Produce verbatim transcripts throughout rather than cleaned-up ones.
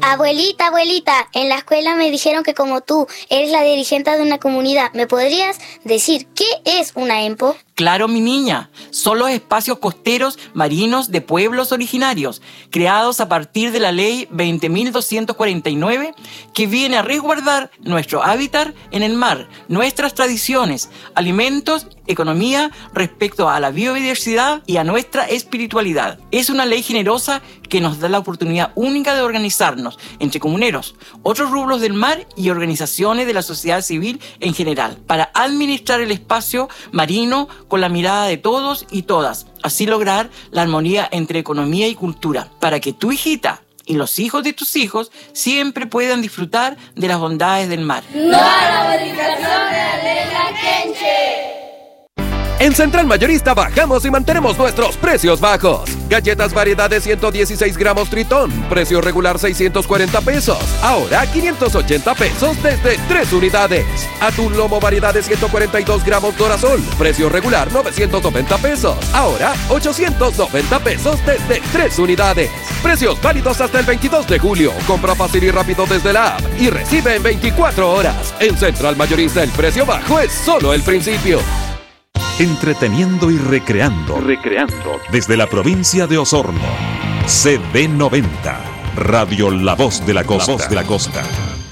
Abuelita, abuelita, en la escuela me dijeron que como tú eres la dirigente de una comunidad, ¿me podrías decir qué es una EMPO? Claro, mi niña, son los espacios costeros marinos de pueblos originarios, creados a partir de la ley veinte mil doscientos cuarenta y nueve, que viene a resguardar nuestro hábitat en el mar, nuestras tradiciones, alimentos, economía respecto a la biodiversidad y a nuestra espiritualidad. Es una ley generosa que nos da la oportunidad única de organizarnos entre comuneros, otros rubros del mar y organizaciones de la sociedad civil en general, para administrar el espacio marino con la mirada de todos y todas, así lograr la armonía entre economía y cultura, para que tu hijita y los hijos de tus hijos siempre puedan disfrutar de las bondades del mar. ¡No a la modificación de la ley Laquenche! En Central Mayorista bajamos y mantenemos nuestros precios bajos. Galletas variedades ciento dieciséis gramos Tritón, precio regular seiscientos cuarenta pesos. Ahora quinientos ochenta pesos desde tres unidades. Atún lomo variedades ciento cuarenta y dos gramos Dorasol, precio regular novecientos noventa pesos. Ahora ochocientos noventa pesos desde tres unidades. Precios válidos hasta el veintidós de julio. Compra fácil y rápido desde la app y recibe en veinticuatro horas. En Central Mayorista el precio bajo es solo el principio. Entreteniendo y recreando. Recreando. Desde la provincia de Osorno. C D noventa. Radio La Voz de la Costa. La Voz de la Costa.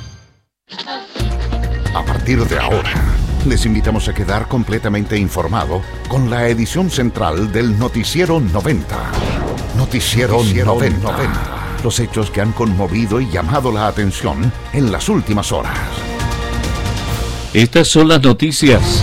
A partir de ahora, les invitamos a quedar completamente informado con la edición central del Noticiero noventa. Noticiero, Noticiero noventa. noventa. Los hechos que han conmovido y llamado la atención en las últimas horas. Estas son las noticias.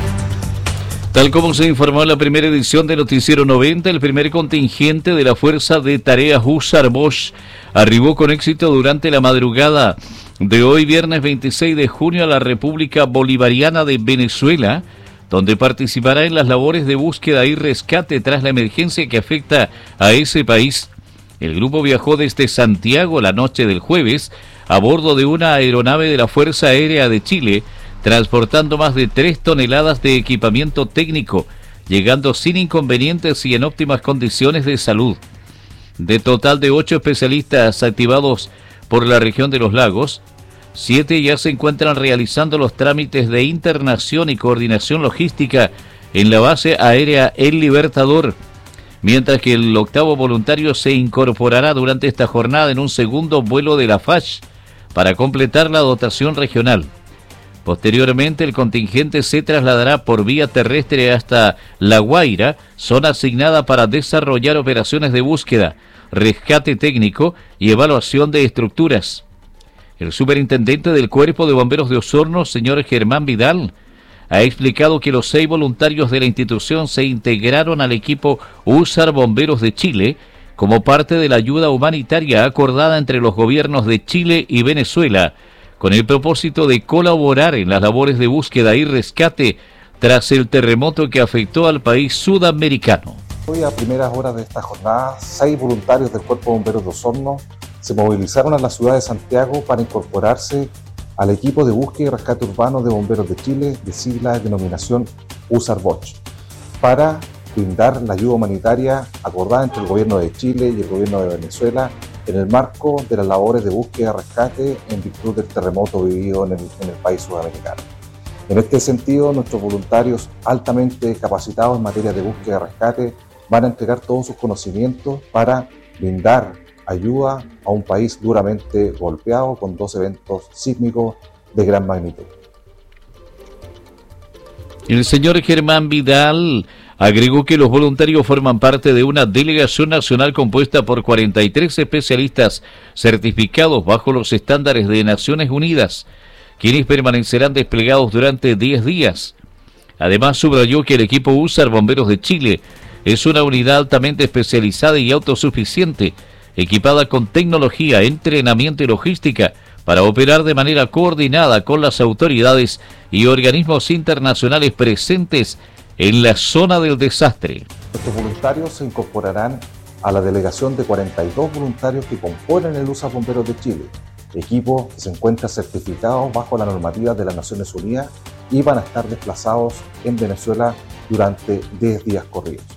Tal como se informó en la primera edición de Noticiero noventa, el primer contingente de la Fuerza de Tareas Húsar Bosch arribó con éxito durante la madrugada de hoy, viernes veintiséis de junio, a la República Bolivariana de Venezuela, donde participará en las labores de búsqueda y rescate tras la emergencia que afecta a ese país. El grupo viajó desde Santiago la noche del jueves a bordo de una aeronave de la Fuerza Aérea de Chile, transportando más de tres toneladas de equipamiento técnico, llegando sin inconvenientes y en óptimas condiciones de salud. De total de ocho especialistas activados por la región de los lagos, siete ya se encuentran realizando los trámites de internación y coordinación logística en la base aérea El Libertador, mientras que el octavo voluntario se incorporará durante esta jornada en un segundo vuelo de la F A S H para completar la dotación regional. Posteriormente, el contingente se trasladará por vía terrestre hasta La Guaira, zona asignada para desarrollar operaciones de búsqueda, rescate técnico y evaluación de estructuras. El superintendente del Cuerpo de Bomberos de Osorno, señor Germán Vidal, ha explicado que los seis voluntarios de la institución se integraron al equipo Húsar Bomberos de Chile como parte de la ayuda humanitaria acordada entre los gobiernos de Chile y Venezuela, con el propósito de colaborar en las labores de búsqueda y rescate tras el terremoto que afectó al país sudamericano. Hoy, a primeras horas de esta jornada, seis voluntarios del Cuerpo de Bomberos de Osorno se movilizaron a la ciudad de Santiago para incorporarse al equipo de búsqueda y rescate urbano de Bomberos de Chile, de sigla de denominación Húsar Bosch, para brindar la ayuda humanitaria acordada entre el gobierno de Chile y el gobierno de Venezuela en el marco de las labores de búsqueda y rescate en virtud del terremoto vivido en el, en el país sudamericano. En este sentido, nuestros voluntarios altamente capacitados en materia de búsqueda y rescate van a entregar todos sus conocimientos para brindar ayuda a un país duramente golpeado con dos eventos sísmicos de gran magnitud. El señor Germán Vidal agregó que los voluntarios forman parte de una delegación nacional compuesta por cuarenta y tres especialistas certificados bajo los estándares de Naciones Unidas, quienes permanecerán desplegados durante diez días. Además, subrayó que el equipo Húsar Bomberos de Chile es una unidad altamente especializada y autosuficiente, equipada con tecnología, entrenamiento y logística para operar de manera coordinada con las autoridades y organismos internacionales presentes en la zona del desastre. Nuestros voluntarios se incorporarán a la delegación de cuarenta y dos voluntarios que componen el Húsar Bomberos de Chile, equipo que se encuentra certificado bajo la normativa de las Naciones Unidas y van a estar desplazados en Venezuela durante diez días corridos.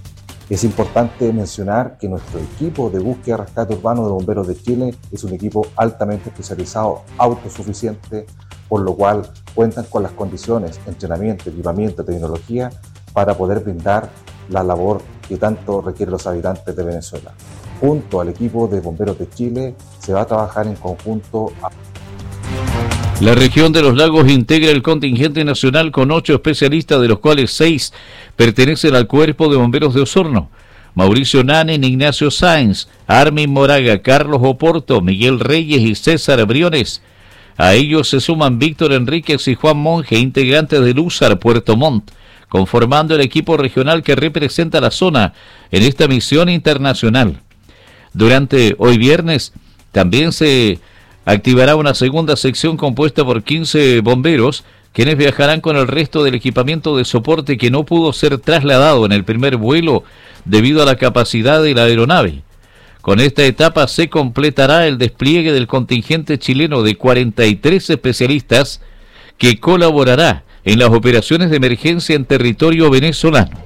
Es importante mencionar que nuestro equipo de búsqueda y rescate urbano de Bomberos de Chile es un equipo altamente especializado, autosuficiente, por lo cual cuentan con las condiciones, entrenamiento, equipamiento, tecnología para poder brindar la labor que tanto requieren los habitantes de Venezuela. Junto al equipo de Bomberos de Chile se va a trabajar en conjunto. A... La región de los lagos integra el contingente nacional con ocho especialistas, de los cuales seis pertenecen al Cuerpo de Bomberos de Osorno. Mauricio Nanen, Ignacio Sáenz, Armin Moraga, Carlos Oporto, Miguel Reyes y César Briones. A ellos se suman Víctor Enríquez y Juan Monge, integrantes del U S A R Puerto Montt, conformando el equipo regional que representa la zona en esta misión internacional. Durante hoy viernes también se activará una segunda sección compuesta por quince bomberos, quienes viajarán con el resto del equipamiento de soporte que no pudo ser trasladado en el primer vuelo debido a la capacidad de la aeronave. Con esta etapa se completará el despliegue del contingente chileno de cuarenta y tres especialistas que colaborará en las operaciones de emergencia en territorio venezolano.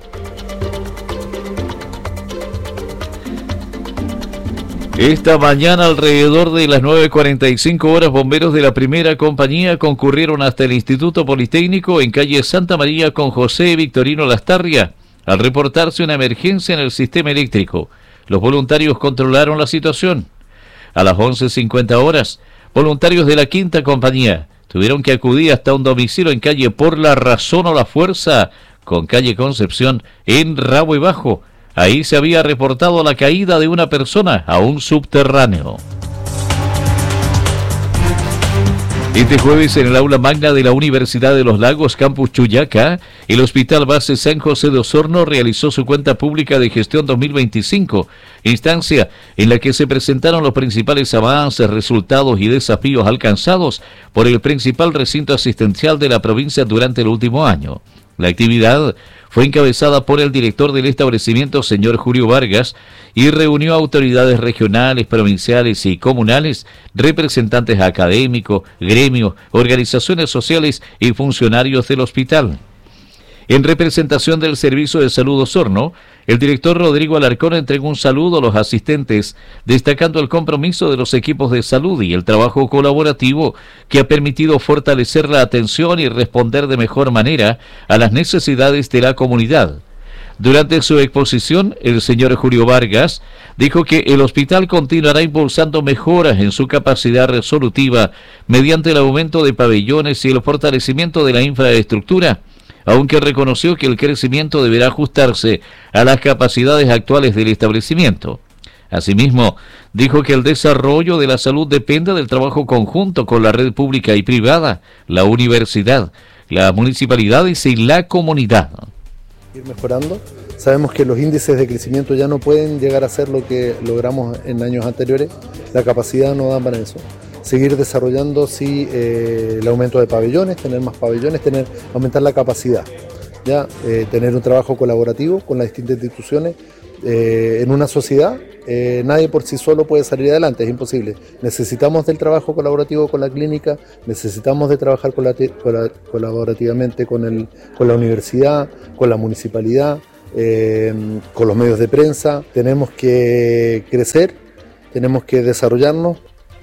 Esta mañana, alrededor de las nueve cuarenta y cinco horas, bomberos de la primera compañía concurrieron hasta el Instituto Politécnico en calle Santa María con José Victorino Lastarria al reportarse una emergencia en el sistema eléctrico. Los voluntarios controlaron la situación. A las once cincuenta horas, voluntarios de la quinta compañía tuvieron que acudir hasta un domicilio en calle Por la Razón o la Fuerza, con calle Concepción, en Rabo y Bajo. Ahí se había reportado la caída de una persona a un subterráneo. Este jueves, en el aula magna de la Universidad de los Lagos, Campus Chuyaca, el Hospital Base San José de Osorno realizó su cuenta pública de gestión dos mil veinticinco, instancia en la que se presentaron los principales avances, resultados y desafíos alcanzados por el principal recinto asistencial de la provincia durante el último año. La actividad fue encabezada por el director del establecimiento, señor Julio Vargas, y reunió a autoridades regionales, provinciales y comunales, representantes académicos, gremios, organizaciones sociales y funcionarios del hospital. En representación del Servicio de Salud Osorno, el director Rodrigo Alarcón entregó un saludo a los asistentes, destacando el compromiso de los equipos de salud y el trabajo colaborativo que ha permitido fortalecer la atención y responder de mejor manera a las necesidades de la comunidad. Durante su exposición, el señor Julio Vargas dijo que el hospital continuará impulsando mejoras en su capacidad resolutiva mediante el aumento de pabellones y el fortalecimiento de la infraestructura, aunque reconoció que el crecimiento deberá ajustarse a las capacidades actuales del establecimiento. Asimismo, dijo que el desarrollo de la salud depende del trabajo conjunto con la red pública y privada, la universidad, las municipalidades y la comunidad. Ir mejorando. Sabemos que los índices de crecimiento ya no pueden llegar a ser lo que logramos en años anteriores. La capacidad no da para eso. Seguir desarrollando sí eh, el aumento de pabellones, tener más pabellones, tener aumentar la capacidad, ya eh, tener un trabajo colaborativo con las distintas instituciones. Eh, en una sociedad eh, nadie por sí solo puede salir adelante, es imposible. Necesitamos del trabajo colaborativo con la clínica, necesitamos de trabajar con la, con la, colaborativamente con, el, con la universidad, con la municipalidad, eh, con los medios de prensa. Tenemos que crecer, tenemos que desarrollarnos.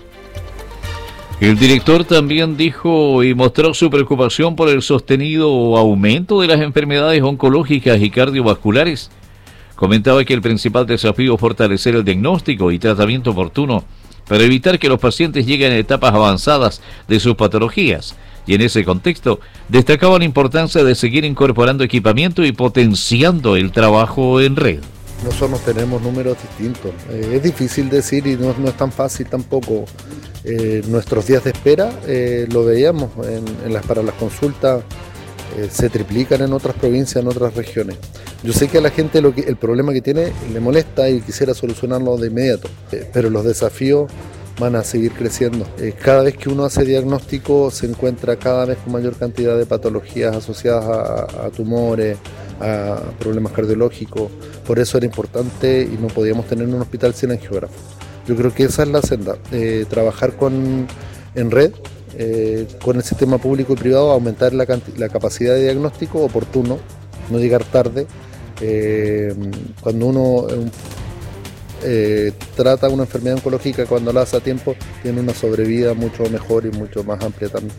El director también dijo y mostró su preocupación por el sostenido aumento de las enfermedades oncológicas y cardiovasculares. Comentaba que el principal desafío es fortalecer el diagnóstico y tratamiento oportuno para evitar que los pacientes lleguen a etapas avanzadas de sus patologías. Y en ese contexto, destacaba la importancia de seguir incorporando equipamiento y potenciando el trabajo en red. Nosotros tenemos números distintos. Eh, es difícil decir y no, no es tan fácil tampoco. Eh, nuestros días de espera, eh, lo veíamos en, en las, para las consultas, eh, se triplican en otras provincias, en otras regiones. Yo sé que a la gente lo que, el problema que tiene le molesta y quisiera solucionarlo de inmediato, eh, pero los desafíos van a seguir creciendo. Eh, cada vez que uno hace diagnóstico se encuentra cada vez con mayor cantidad de patologías asociadas a, a tumores, a problemas cardiológicos. Por eso era importante y no podíamos tener un hospital sin angiógrafo. Yo creo que esa es la senda, eh, trabajar con, en red, eh, con el sistema público y privado, aumentar la, la capacidad de diagnóstico oportuno, no llegar tarde, Eh, cuando uno eh, trata una enfermedad oncológica, cuando la hace a tiempo, tiene una sobrevida mucho mejor y mucho más amplia también.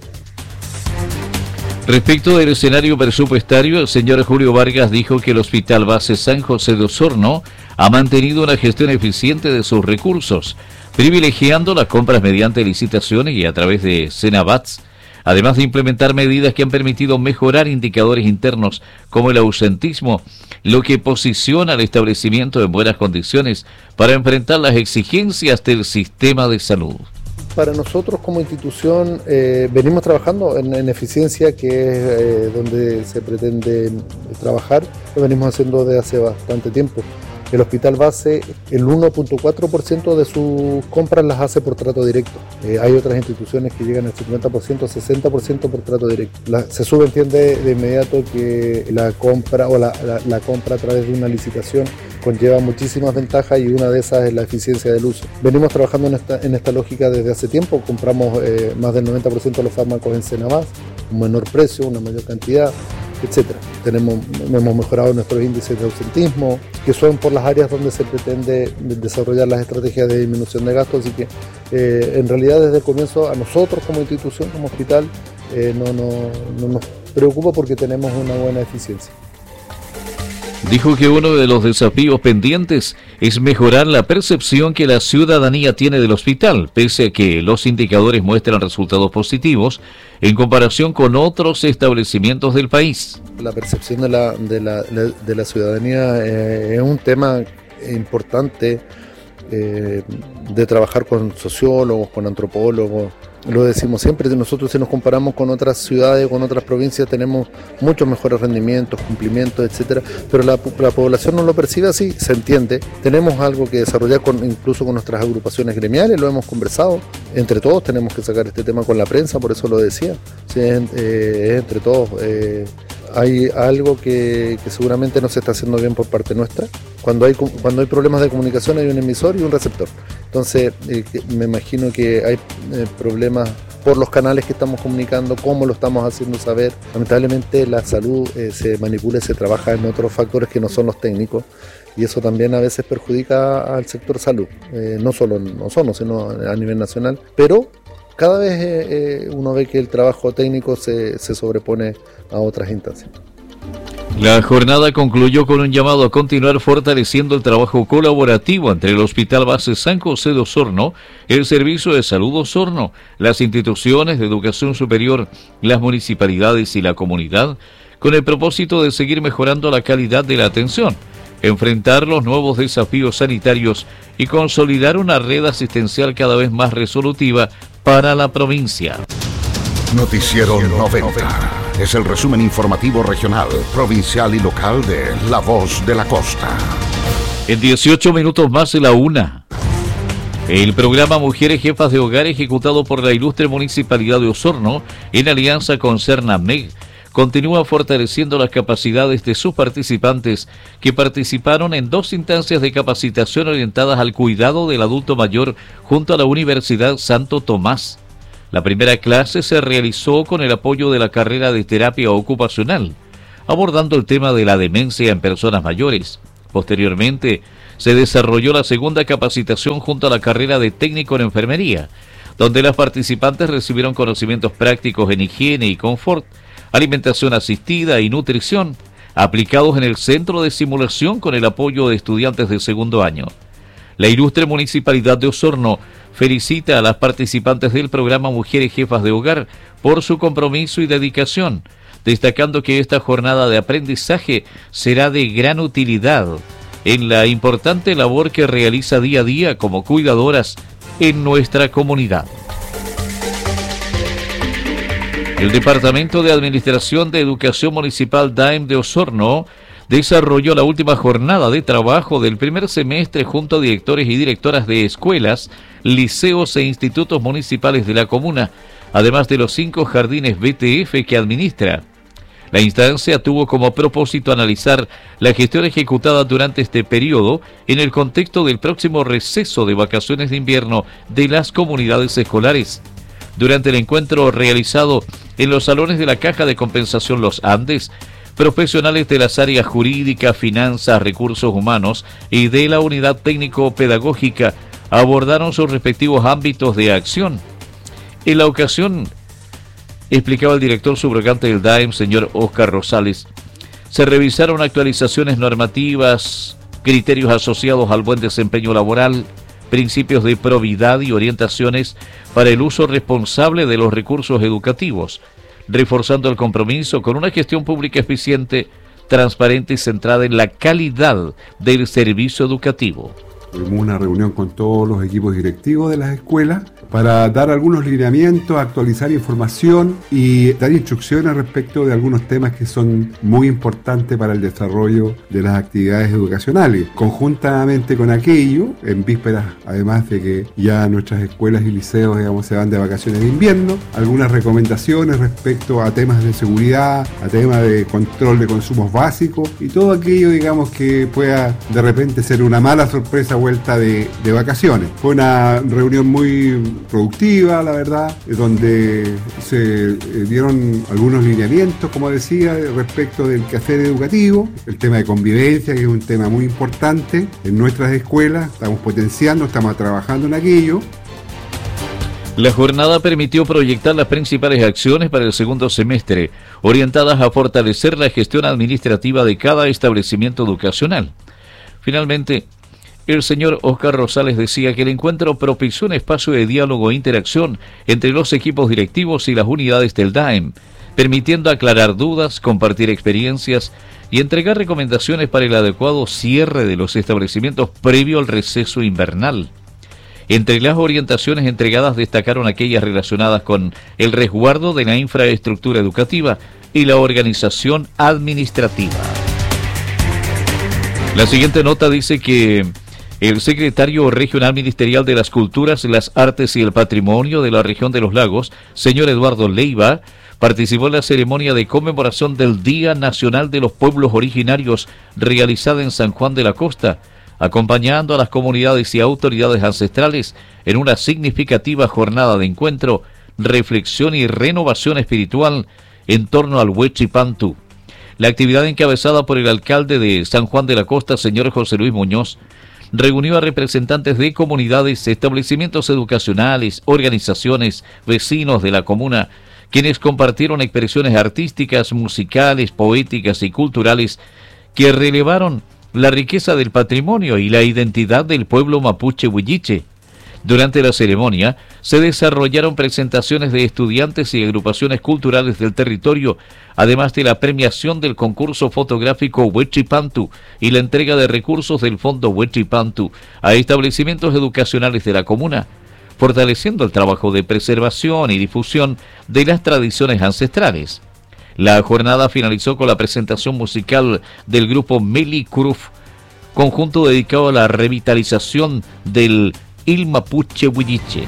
Respecto del escenario presupuestario, el señor Julio Vargas dijo que el Hospital Base San José de Osorno ha mantenido una gestión eficiente de sus recursos, privilegiando las compras mediante licitaciones y a través de Senabats, además de implementar medidas que han permitido mejorar indicadores internos como el ausentismo, lo que posiciona al establecimiento en buenas condiciones para enfrentar las exigencias del sistema de salud. Para nosotros como institución eh, venimos trabajando en, en eficiencia, que es eh, donde se pretende trabajar, lo venimos haciendo desde hace bastante tiempo. El Hospital Base, el uno punto cuatro por ciento de sus compras las hace por trato directo. Eh, hay otras instituciones que llegan al cincuenta por ciento, sesenta por ciento por trato directo. La, se subentiende de inmediato que la compra o la, la, la compra a través de una licitación conlleva muchísimas ventajas y una de esas es la eficiencia del uso. Venimos trabajando en esta, en esta lógica desde hace tiempo. Compramos eh, más del noventa por ciento de los fármacos en Senabas, un menor precio, una mayor cantidad, etcétera. Tenemos, hemos mejorado nuestros índices de ausentismo, que son por las áreas donde se pretende desarrollar las estrategias de disminución de gastos, así que eh, en realidad desde el comienzo a nosotros como institución, como hospital, eh, no, no, no nos preocupa porque tenemos una buena eficiencia. Dijo que uno de los desafíos pendientes es mejorar la percepción que la ciudadanía tiene del hospital, pese a que los indicadores muestran resultados positivos en comparación con otros establecimientos del país. La percepción de la, de la, de la ciudadanía eh, es un tema importante eh, de trabajar con sociólogos, con antropólogos. Lo decimos siempre, nosotros si nos comparamos con otras ciudades, con otras provincias, tenemos muchos mejores rendimientos, cumplimientos, etcétera, pero la, la población no lo percibe así, se entiende. Tenemos algo que desarrollar con, incluso con nuestras agrupaciones gremiales, lo hemos conversado, entre todos tenemos que sacar este tema con la prensa, por eso lo decía, sí, es, eh, es entre todos. Eh, hay algo que, que seguramente no se está haciendo bien por parte nuestra. Cuando hay, cuando hay problemas de comunicación hay un emisor y un receptor. Entonces eh, me imagino que hay eh, problemas por los canales que estamos comunicando, cómo lo estamos haciendo saber. Lamentablemente la salud eh, se manipula y se trabaja en otros factores que no son los técnicos, y eso también a veces perjudica al sector salud, eh, no solo en Osorno, sino a nivel nacional. Pero cada vez eh, uno ve que el trabajo técnico se, se sobrepone a otras instancias. La jornada concluyó con un llamado a continuar fortaleciendo el trabajo colaborativo entre el Hospital Base San José de Osorno, el Servicio de Salud Osorno, las instituciones de educación superior, las municipalidades y la comunidad, con el propósito de seguir mejorando la calidad de la atención, enfrentar los nuevos desafíos sanitarios y consolidar una red asistencial cada vez más resolutiva para la provincia. Noticiero noventa. Es el resumen informativo regional, provincial y local de La Voz de la Costa. En dieciocho minutos más de la una. El programa Mujeres Jefas de Hogar, ejecutado por la ilustre Municipalidad de Osorno, en alianza con Cernameg, continúa fortaleciendo las capacidades de sus participantes, que participaron en dos instancias de capacitación orientadas al cuidado del adulto mayor junto a la Universidad Santo Tomás. La primera clase se realizó con el apoyo de la carrera de terapia ocupacional, abordando el tema de la demencia en personas mayores. Posteriormente, se desarrolló la segunda capacitación junto a la carrera de técnico en enfermería, donde las participantes recibieron conocimientos prácticos en higiene y confort, alimentación asistida y nutrición, aplicados en el centro de simulación con el apoyo de estudiantes de segundo año. La ilustre Municipalidad de Osorno felicita a las participantes del programa Mujeres Jefas de Hogar por su compromiso y dedicación, destacando que esta jornada de aprendizaje será de gran utilidad en la importante labor que realiza día a día como cuidadoras en nuestra comunidad. El Departamento de Administración de Educación Municipal D A E M de Osorno desarrolló la última jornada de trabajo del primer semestre junto a directores y directoras de escuelas, liceos e institutos municipales de la comuna, además de los cinco jardines B T F que administra. La instancia tuvo como propósito analizar la gestión ejecutada durante este periodo en el contexto del próximo receso de vacaciones de invierno de las comunidades escolares. Durante el encuentro realizado en los salones de la Caja de Compensación Los Andes, profesionales de las áreas jurídica, finanzas, recursos humanos y de la unidad técnico-pedagógica abordaron sus respectivos ámbitos de acción. En la ocasión, explicaba el director subrogante del D A E M, señor Óscar Rosales, se revisaron actualizaciones normativas, criterios asociados al buen desempeño laboral, principios de probidad y orientaciones para el uso responsable de los recursos educativos, reforzando el compromiso con una gestión pública eficiente, transparente y centrada en la calidad del servicio educativo. Tuvimos una reunión con todos los equipos directivos de las escuelas para dar algunos lineamientos, actualizar información y dar instrucciones respecto de algunos temas que son muy importantes para el desarrollo de las actividades educacionales. Conjuntamente con aquello, en vísperas, además de que ya nuestras escuelas y liceos, digamos, se van de vacaciones de invierno, algunas recomendaciones respecto a temas de seguridad, a temas de control de consumos básicos y todo aquello, digamos, que pueda de repente ser una mala sorpresa vuelta de, de vacaciones. Fue una reunión muy productiva, la verdad, donde se eh, dieron algunos lineamientos, como decía, respecto del quehacer educativo, el tema de convivencia, que es un tema muy importante en nuestras escuelas, estamos potenciando, estamos trabajando en aquello. La jornada permitió proyectar las principales acciones para el segundo semestre, orientadas a fortalecer la gestión administrativa de cada establecimiento educacional. Finalmente, el señor Óscar Rosales decía que el encuentro propició un espacio de diálogo e interacción entre los equipos directivos y las unidades del D A E M, permitiendo aclarar dudas, compartir experiencias y entregar recomendaciones para el adecuado cierre de los establecimientos previo al receso invernal. Entre las orientaciones entregadas destacaron aquellas relacionadas con el resguardo de la infraestructura educativa y la organización administrativa. La siguiente nota dice que el secretario regional ministerial de las Culturas, las Artes y el Patrimonio de la región de los Lagos, señor Eduardo Leiva, participó en la ceremonia de conmemoración del Día Nacional de los Pueblos Originarios realizada en San Juan de la Costa, acompañando a las comunidades y autoridades ancestrales en una significativa jornada de encuentro, reflexión y renovación espiritual en torno al Huechipantu. La actividad, encabezada por el alcalde de San Juan de la Costa, señor José Luis Muñoz, reunió a representantes de comunidades, establecimientos educacionales, organizaciones, vecinos de la comuna, quienes compartieron expresiones artísticas, musicales, poéticas y culturales que relevaron la riqueza del patrimonio y la identidad del pueblo mapuche huilliche. Durante la ceremonia se desarrollaron presentaciones de estudiantes y agrupaciones culturales del territorio, además de la premiación del concurso fotográfico Huechipantu y la entrega de recursos del Fondo Huechipantu a establecimientos educacionales de la comuna, fortaleciendo el trabajo de preservación y difusión de las tradiciones ancestrales. La jornada finalizó con la presentación musical del grupo Meli Kuruf, conjunto dedicado a la revitalización del Il Mapuche Huilliche.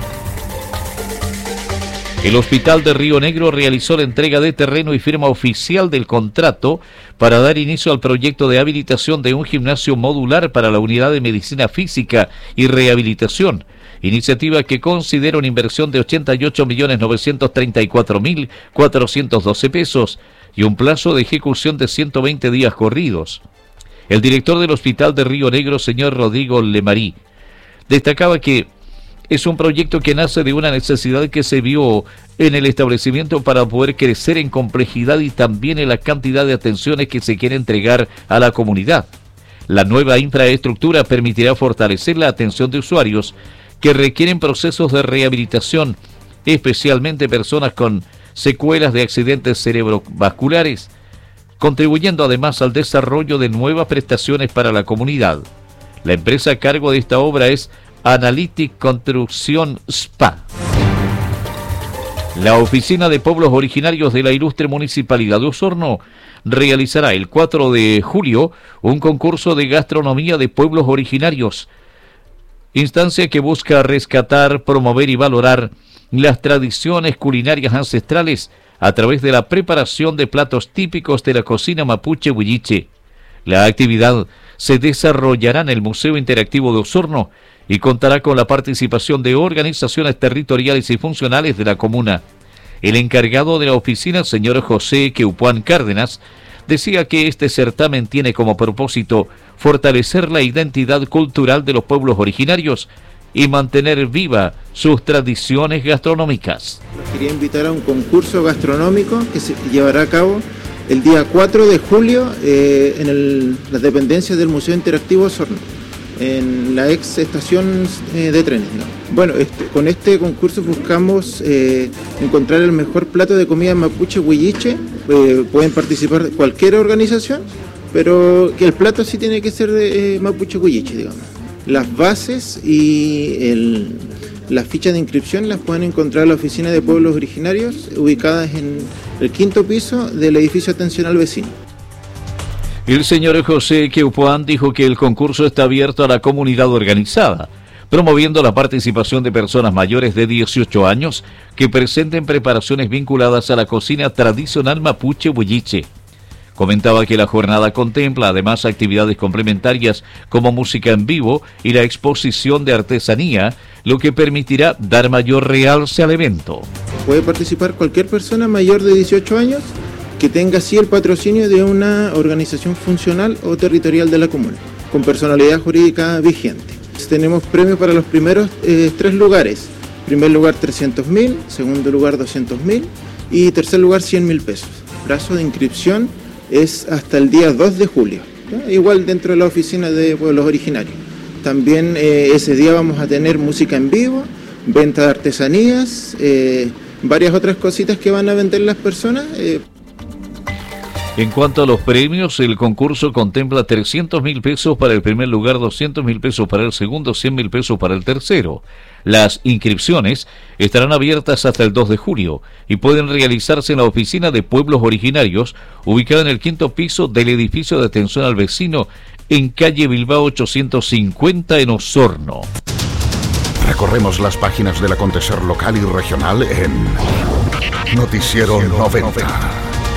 El Hospital de Río Negro realizó la entrega de terreno y firma oficial del contrato para dar inicio al proyecto de habilitación de un gimnasio modular para la Unidad de Medicina Física y Rehabilitación, iniciativa que considera una inversión de ochenta y ocho millones novecientos treinta y cuatro mil cuatrocientos doce pesos y un plazo de ejecución de ciento veinte días corridos. El director del Hospital de Río Negro, señor Rodrigo Lemarí, destacaba que es un proyecto que nace de una necesidad que se vio en el establecimiento para poder crecer en complejidad y también en la cantidad de atenciones que se quiere entregar a la comunidad. La nueva infraestructura permitirá fortalecer la atención de usuarios que requieren procesos de rehabilitación, especialmente personas con secuelas de accidentes cerebrovasculares, contribuyendo además al desarrollo de nuevas prestaciones para la comunidad. La empresa a cargo de esta obra es Analytic Construction S P A. La Oficina de Pueblos Originarios de la Ilustre Municipalidad de Osorno realizará el cuatro de julio un concurso de gastronomía de pueblos originarios, instancia que busca rescatar, promover y valorar las tradiciones culinarias ancestrales a través de la preparación de platos típicos de la cocina mapuche huilliche. La actividad se desarrollará en el Museo Interactivo de Osorno y contará con la participación de organizaciones territoriales y funcionales de la comuna. El encargado de la oficina, señor José Queupuán Cárdenas, decía que este certamen tiene como propósito fortalecer la identidad cultural de los pueblos originarios y mantener viva sus tradiciones gastronómicas. Los quería invitar a un concurso gastronómico que se llevará a cabo el día cuatro de julio eh, en el, las dependencias del Museo Interactivo Osorno, en la ex estación eh, de trenes, ¿no? Bueno, este, con este concurso buscamos eh, encontrar el mejor plato de comida mapuche huilliche. Eh, pueden participar cualquier organización, pero que el plato sí tiene que ser de eh, mapuche huilliche, digamos. Las bases y el, las fichas de inscripción las pueden encontrar en la Oficina de Pueblos Originarios, ubicadas en el quinto piso del edificio Atención al Vecino. El señor José Queupoán dijo que el concurso está abierto a la comunidad organizada, promoviendo la participación de personas mayores de dieciocho años que presenten preparaciones vinculadas a la cocina tradicional mapuche huilliche. Comentaba que la jornada contempla además actividades complementarias como música en vivo y la exposición de artesanía, lo que permitirá dar mayor realce al evento. Puede participar cualquier persona mayor de dieciocho años que tenga así el patrocinio de una organización funcional o territorial de la comuna, con personalidad jurídica vigente. Tenemos premios para los primeros eh, tres lugares. Primer lugar trescientos mil, segundo lugar doscientos mil y tercer lugar cien mil pesos. Plazo de inscripción es hasta el día dos de julio, ¿ya? Igual dentro de la oficina de pueblos originarios. También eh, ese día vamos a tener música en vivo, venta de artesanías, eh, varias otras cositas que van a vender las personas. Eh. En cuanto a los premios, el concurso contempla trescientos mil pesos para el primer lugar, doscientos mil pesos para el segundo, cien mil pesos para el tercero. Las inscripciones estarán abiertas hasta el dos de julio y pueden realizarse en la Oficina de Pueblos Originarios, ubicada en el quinto piso del edificio de Atención al Vecino, en calle Bilbao ochocientos cincuenta en Osorno. Recorremos las páginas del acontecer local y regional en Noticiero noventa.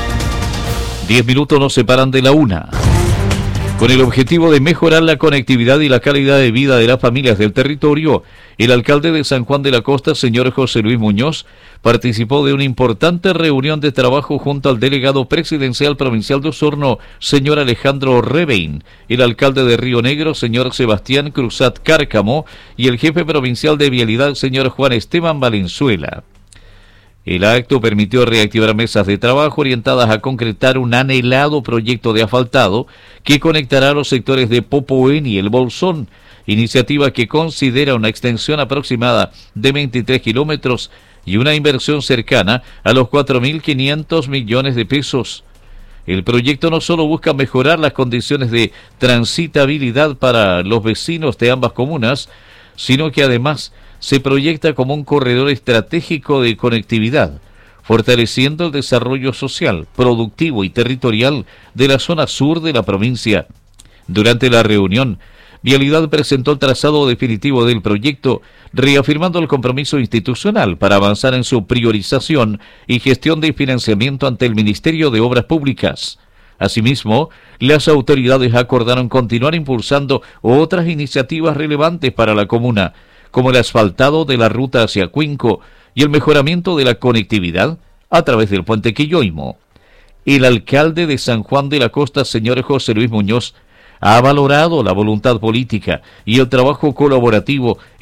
Diez minutos nos separan de la una. Con el objetivo de mejorar la conectividad y la calidad de vida de las familias del territorio, el alcalde de San Juan de la Costa, señor José Luis Muñoz, participó de una importante reunión de trabajo junto al delegado presidencial provincial de Osorno, señor Alejandro Rebein, el alcalde de Río Negro, señor Sebastián Cruzat Cárcamo, y el jefe provincial de Vialidad, señor Juan Esteban Valenzuela. El acto permitió reactivar mesas de trabajo orientadas a concretar un anhelado proyecto de asfaltado que conectará a los sectores de Popoén y El Bolsón, iniciativa que considera una extensión aproximada de veintitrés kilómetros y una inversión cercana a los cuatro mil quinientos millones de pesos. El proyecto no solo busca mejorar las condiciones de transitabilidad para los vecinos de ambas comunas, sino que además se proyecta como un corredor estratégico de conectividad, fortaleciendo el desarrollo social, productivo y territorial de la zona sur de la provincia. Durante la reunión, Vialidad presentó el trazado definitivo del proyecto, reafirmando el compromiso institucional para avanzar en su priorización y gestión de financiamiento ante el Ministerio de Obras Públicas. Asimismo, las autoridades acordaron continuar impulsando otras iniciativas relevantes para la comuna, como el asfaltado de la ruta hacia Cuinco y el mejoramiento de la conectividad a través del puente Quilloimo. El alcalde de San Juan de la Costa, señor José Luis Muñoz, ha valorado la voluntad política y el trabajo colaborativo